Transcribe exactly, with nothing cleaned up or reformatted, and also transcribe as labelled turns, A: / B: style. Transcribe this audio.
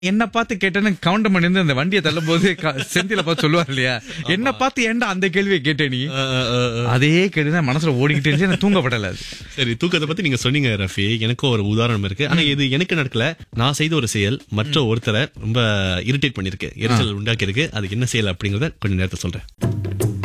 A: என்ன பார்த்து கேட்டேன்னு கவுண்டர் பண்ணி இருந்து அந்த வண்டியை தள்ளும் போது க- செந்தில பார்த்து சொல்லுவார் இல்லையா, என்ன பார்த்து ஏன்டா அந்த கேள்வியை கேட்டே நீ,
B: அஹ் அஹ் அஹ் அஹ்.
A: அதே கேள்விதான் மனசுல ஓடிக்கிட்டே இருந்துச்சு. எனக்கு தூங்கப்படல அது.
B: சரி, தூக்கத்தை பத்தி நீங்க சொன்னீங்க ரஃபி. எனக்கும் ஒரு உதாரணம் இருக்கு. ஆனா இது எனக்கு நடக்கல. நான் செய்த ஒரு செயல் மற்ற ஒருத்தரை ரொம்ப இரிட்டேட் பண்ணிருக்கு, எரிச்சல் உண்டாக்கி இருக்கு. அது என்ன செயல் அப்படிங்கறத கொஞ்சம் நேரத்தை சொல்றேன்.